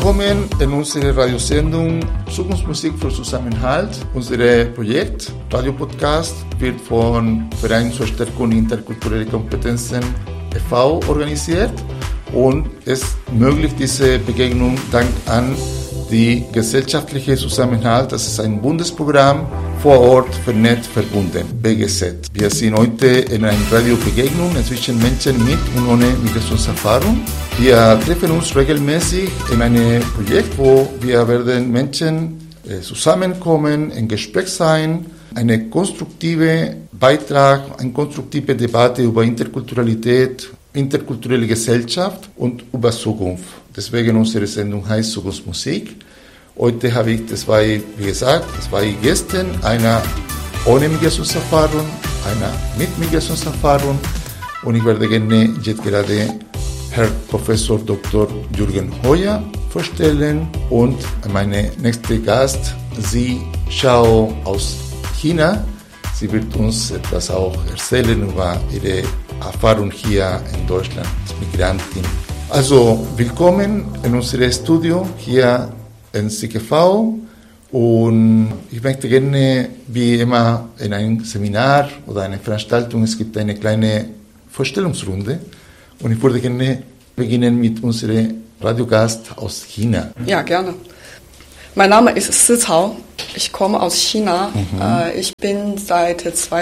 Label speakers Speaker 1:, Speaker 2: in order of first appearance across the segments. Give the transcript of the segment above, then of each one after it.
Speaker 1: Willkommen in unserer Radiosendung Zukunftsmusik für Zusammenhalt. Unser Projekt, Radio-Podcast, wird vom Verein zur Stärkung interkultureller Kompetenzen e.V. organisiert und es ermöglicht diese Begegnung dank an die gesellschaftliche Zusammenhalt. Das ist ein Bundesprogramm vor Ort vernetzt verbunden, BGZ. Wir sind heute in einer Radiobegegnung zwischen Menschen mit und ohne Migrationserfahrung. Wir treffen uns regelmäßig in einem Projekt, wo wir werden Menschen zusammenkommen, in Gespräch sein, eine konstruktive Beitrag, eine konstruktive Debatte über Interkulturalität, interkulturelle Gesellschaft und über Zukunft. Deswegen unsere Sendung heißt Zukunftsmusik. Heute habe ich zwei Gäste, einer ohne Migrationserfahrung, einer mit Migrationserfahrung und ich werde gerne jetzt gerade Herr Professor Dr. Jürgen Hoyer vorstellen und meine nächste Gast, Zi Xiao aus China. Sie wird uns etwas auch erzählen über ihre Erfahrung hier in Deutschland als Migrantin. Also willkommen in unserem Studio hier in CGV und ich möchte gerne, wie immer in einem Seminar oder einer Veranstaltung, es gibt eine kleine Vorstellungsrunde und ich würde gerne beginnen mit unserem Radiogast aus China.
Speaker 2: Ja, gerne. Mein Name ist Zi Cao, ich komme aus China. Ich bin seit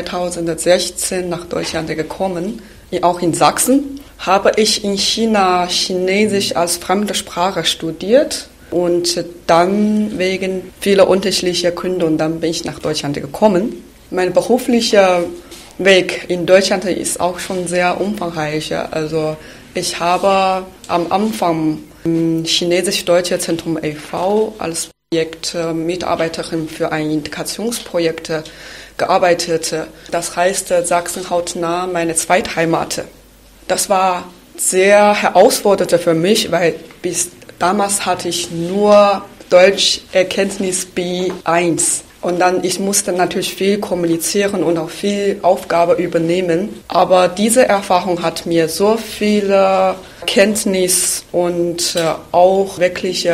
Speaker 2: 2016 nach Deutschland gekommen, auch in Sachsen. Habe ich in China Chinesisch als fremde Sprache studiert und dann wegen vieler unterschiedlicher Gründe und dann bin ich nach Deutschland gekommen. Mein beruflicher Weg in Deutschland ist auch schon sehr umfangreich. Also ich habe am Anfang im Chinesisch-Deutsche Zentrum e.V. als Projektmitarbeiterin für ein Integrationsprojekt gearbeitet. Das heißt, Sachsen hautnah meine Zweitheimat. Das war sehr herausfordernd für mich, weil bis damals hatte ich nur Deutscherkenntnis B1. Und dann, ich musste natürlich viel kommunizieren und auch viel Aufgabe übernehmen. Aber diese Erfahrung hat mir so viele Kenntnis und auch wirklich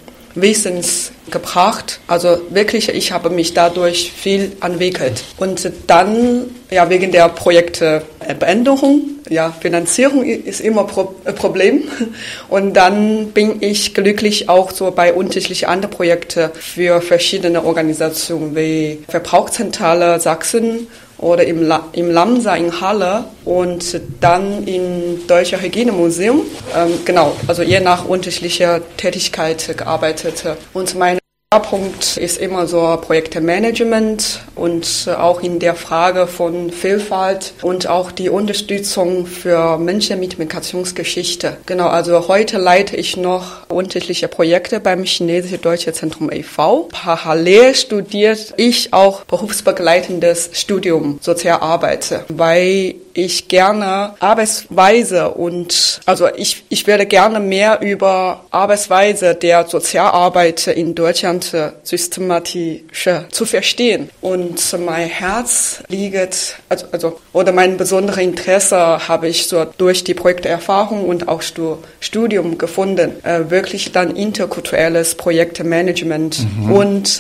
Speaker 2: Wissens gebracht. Also wirklich, ich habe mich dadurch viel entwickelt. Und dann, ja, wegen der Projektbeendigung, ja, Finanzierung ist immer ein Problem. Und dann bin ich glücklich auch so bei unterschiedlichen anderen Projekten für verschiedene Organisationen wie Verbrauchszentrale Sachsen oder im Lamsa in Halle und dann im Deutschen Hygienemuseum. Genau, also je nach unterschiedlicher Tätigkeit gearbeitet. Und mein Schwerpunkt ist immer so Projektmanagement und auch in der Frage von Vielfalt und auch die Unterstützung für Menschen mit Migrationsgeschichte. Genau, also heute leite ich noch unterschiedliche Projekte beim Chinesisch-Deutsche Zentrum e.V. Parallel studiert ich auch berufsbegleitendes Studium Sozialarbeit, weil ich gerne Arbeitsweise und, also ich werde gerne mehr über Arbeitsweise der Sozialarbeit in Deutschland systematisch zu verstehen. Und mein Herz liegt, oder mein besonderes Interesse habe ich so durch die Projekterfahrung und auch Studium gefunden. Wirklich dann interkulturelles Projektmanagement und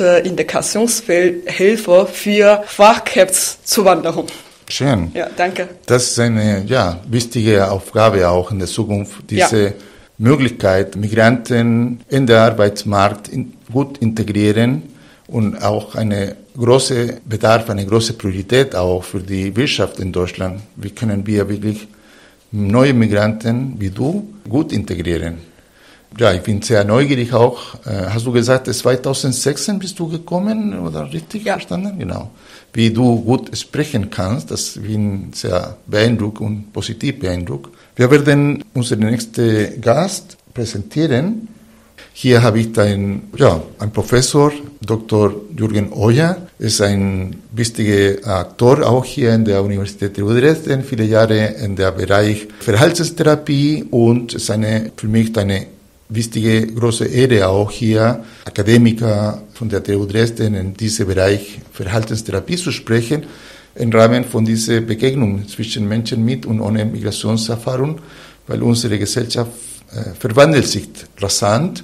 Speaker 2: Integrationshilfe für Fachkräftezuwanderung.
Speaker 1: Schön.
Speaker 2: Ja, danke.
Speaker 1: Das ist eine wichtige Aufgabe auch in der Zukunft, diese Möglichkeit, Migranten in den Arbeitsmarkt gut integrieren und auch eine große Bedarf, eine große Priorität auch für die Wirtschaft in Deutschland. Wie können wir wirklich neue Migranten wie du gut integrieren? Ja, ich bin sehr neugierig auch. Hast du gesagt, 2016 bist du gekommen, oder richtig verstanden? Genau. Wie du gut sprechen kannst, das bin sehr beeindruckt und positiv beeindruckt. Wir werden unseren nächsten Gast präsentieren. Hier habe ich einen Professor, Dr. Jürgen Hoyer, ist ein wichtiger Aktor auch hier in der Universität der Dresden, viele Jahre in der Bereich Verhaltenstherapie und ist für mich eine wichtige, große Ehre auch hier, Akademiker von der TU Dresden in diesem Bereich Verhaltenstherapie zu sprechen, im Rahmen von dieser Begegnung zwischen Menschen mit und ohne Migrationserfahrung, weil unsere Gesellschaft verwandelt sich rasant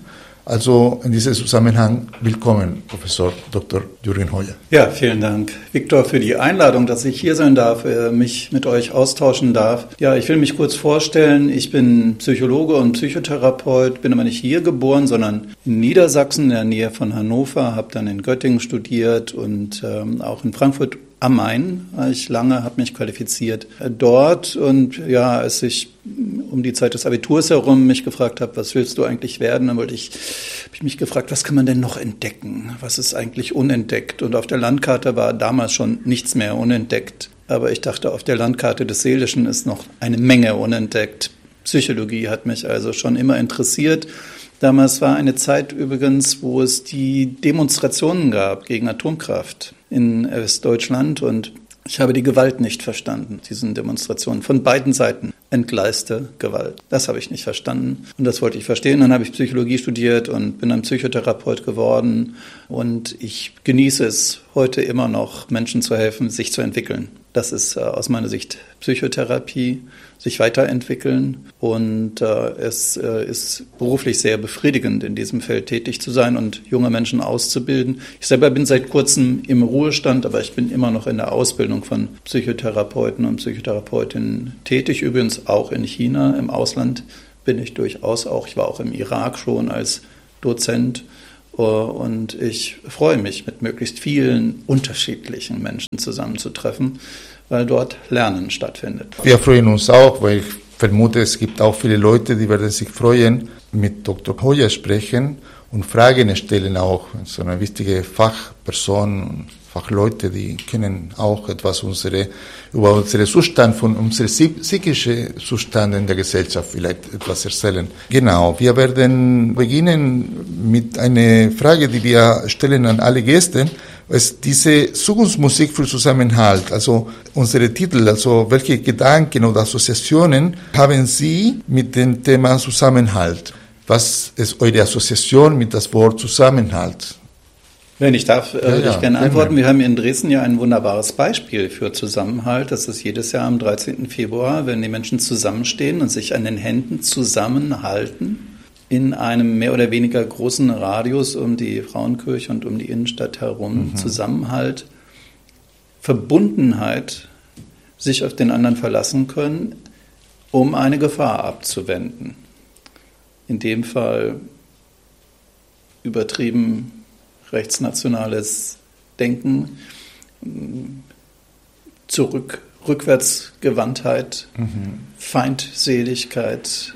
Speaker 1: Also in diesem Zusammenhang willkommen, Professor Dr. Jürgen Hoyer.
Speaker 3: Ja, vielen Dank, Viktor, für die Einladung, dass ich hier sein darf, mich mit euch austauschen darf. Ja, ich will mich kurz vorstellen. Ich bin Psychologe und Psychotherapeut, bin aber nicht hier geboren, sondern in Niedersachsen in der Nähe von Hannover, habe dann in Göttingen studiert und auch in Frankfurt am Main war ich lange, habe mich qualifiziert dort. Und ja, als ich um die Zeit des Abiturs herum mich gefragt habe, was willst du eigentlich werden, dann habe ich mich gefragt, was kann man denn noch entdecken? Was ist eigentlich unentdeckt? Und auf der Landkarte war damals schon nichts mehr unentdeckt. Aber ich dachte, auf der Landkarte des Seelischen ist noch eine Menge unentdeckt. Psychologie hat mich also schon immer interessiert. Damals war eine Zeit übrigens, wo es die Demonstrationen gab gegen Atomkraft in Westdeutschland, und ich habe die Gewalt nicht verstanden, diesen Demonstrationen, von beiden Seiten. Entgleiste Gewalt. Das habe ich nicht verstanden und das wollte ich verstehen. Dann habe ich Psychologie studiert und bin ein Psychotherapeut geworden, und ich genieße es heute immer noch, Menschen zu helfen, sich zu entwickeln. Das ist aus meiner Sicht Psychotherapie, sich weiterentwickeln, und es ist beruflich sehr befriedigend, in diesem Feld tätig zu sein und junge Menschen auszubilden. Ich selber bin seit kurzem im Ruhestand, aber ich bin immer noch in der Ausbildung von Psychotherapeuten und Psychotherapeutinnen tätig, übrigens auch in China. Im Ausland bin ich durchaus auch. Ich war auch im Irak schon als Dozent. Und ich freue mich, mit möglichst vielen unterschiedlichen Menschen zusammenzutreffen, weil dort Lernen stattfindet.
Speaker 1: Wir freuen uns auch, weil ich vermute, es gibt auch viele Leute, die werden sich freuen, mit Dr. Hoyer sprechen und Fragen stellen auch. So eine wichtige Fachperson, Fachleute, die können auch etwas über unseren Zustand, von unserem psychischen Zustand in der Gesellschaft vielleicht etwas erzählen. Genau, wir werden beginnen mit einer Frage, die wir stellen an alle Gäste. Ist diese Zukunftsmusik für Zusammenhalt, also unsere Titel, also welche Gedanken oder Assoziationen haben Sie mit dem Thema Zusammenhalt? Was ist eure Assoziation mit das Wort Zusammenhalt?
Speaker 3: Wenn ich darf, würde ich gerne antworten. Wir haben in Dresden ja ein wunderbares Beispiel für Zusammenhalt. Das ist jedes Jahr am 13. Februar, wenn die Menschen zusammenstehen und sich an den Händen zusammenhalten in einem mehr oder weniger großen Radius um die Frauenkirche und um die Innenstadt herum. Zusammenhalt, Verbundenheit, sich auf den anderen verlassen können, um eine Gefahr abzuwenden. In dem Fall übertrieben rechtsnationales Denken, Rückwärtsgewandtheit, Feindseligkeit,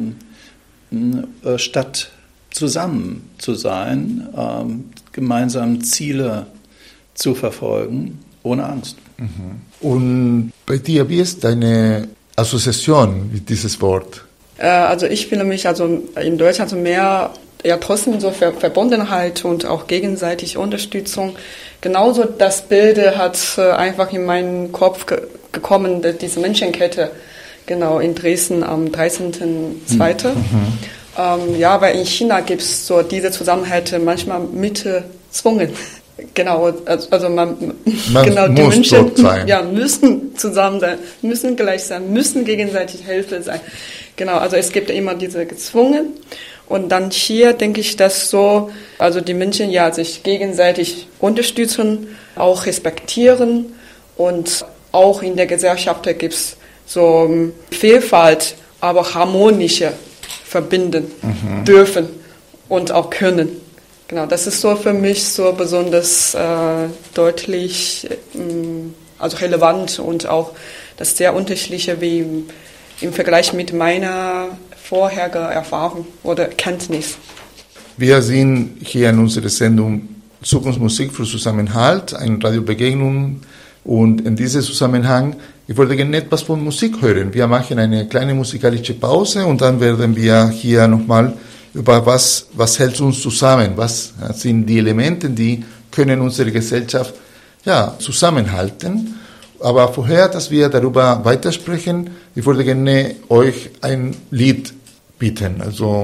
Speaker 3: statt zusammen zu sein, gemeinsam Ziele zu verfolgen, ohne Angst.
Speaker 1: Und bei dir, wie ist deine Assoziation mit dieses Wort?
Speaker 2: Also ich fühle mich also in Deutschland mehr trotzdem so Verbundenheit und auch gegenseitige Unterstützung. Genauso das Bild hat einfach in meinen Kopf gekommen, diese Menschenkette, genau in Dresden am 13.02. Weil in China gibt es so diese Zusammenhalt manchmal mit Zwungen. Genau, also man genau, die
Speaker 1: muss
Speaker 2: Menschen
Speaker 1: dort sein.
Speaker 2: Müssen zusammen sein, müssen gleich sein, müssen gegenseitig Hilfe sein. Genau, also es gibt immer diese gezwungen. Und dann hier denke ich, dass so, also die Menschen sich gegenseitig unterstützen, auch respektieren, und auch in der Gesellschaft gibt es so Vielfalt, aber harmonische verbinden dürfen und auch können. Genau, das ist so für mich so besonders deutlich, also relevant, und auch das sehr unterschiedliche wie im Vergleich mit meiner vorherige Erfahrung oder Kenntnis.
Speaker 1: Wir sind hier in unserer Sendung Zukunftsmusik für Zusammenhalt, eine Radiobegegnung, und in diesem Zusammenhang, ich wollte gerne etwas von Musik hören. Wir machen eine kleine musikalische Pause und dann werden wir hier nochmal über was hält uns zusammen, was sind die Elemente, die können unsere Gesellschaft zusammenhalten. Aber vorher, dass wir darüber weitersprechen, ich würde gerne euch ein Lied bieten. Also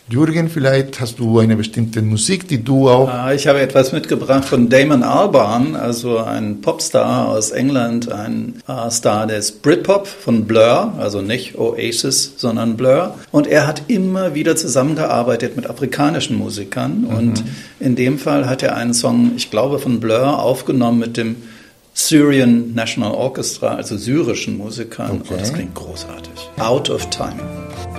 Speaker 1: Jürgen, vielleicht hast du eine bestimmte Musik, die du auch...
Speaker 3: Ich habe etwas mitgebracht von Damon Albarn, also ein Popstar aus England, ein Star des Britpop von Blur, also nicht Oasis, sondern Blur. Und er hat immer wieder zusammengearbeitet mit afrikanischen Musikern. Und in dem Fall hat er einen Song, ich glaube von Blur, aufgenommen mit dem Syrian National Orchestra, also syrischen Musikern.
Speaker 1: Okay.
Speaker 3: Und das klingt großartig. Out of Time.